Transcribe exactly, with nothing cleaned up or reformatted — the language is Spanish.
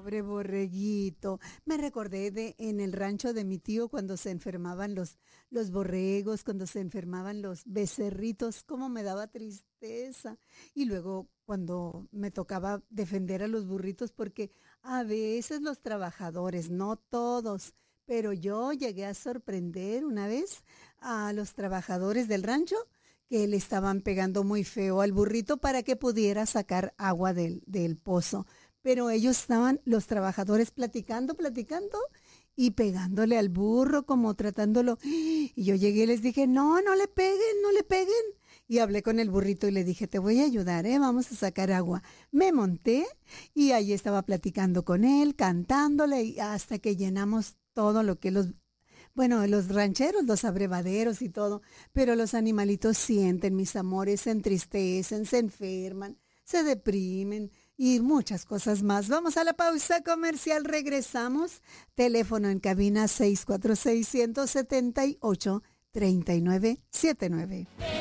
Pobre borreguito. Me recordé de en el rancho de mi tío cuando se enfermaban los, los borregos, cuando se enfermaban los becerritos, cómo me daba tristeza. Y luego cuando me tocaba defender a los burritos, porque a veces los trabajadores, no todos, pero yo llegué a sorprender una vez a los trabajadores del rancho que le estaban pegando muy feo al burrito para que pudiera sacar agua del, del pozo. Pero ellos estaban, los trabajadores, platicando, platicando y pegándole al burro, como tratándolo. Y yo llegué y les dije, no, no le peguen, no le peguen. Y hablé con el burrito y le dije, te voy a ayudar, ¿eh? Vamos a sacar agua. Me monté y ahí estaba platicando con él, cantándole, y hasta que llenamos todo lo que los, bueno, los rancheros, los abrevaderos y todo, pero los animalitos sienten, mis amores, se entristecen, se enferman, se deprimen y muchas cosas más. Vamos a la pausa comercial, regresamos. Teléfono en cabina seis cuatro seis, uno siete ocho, tres nueve siete nueve.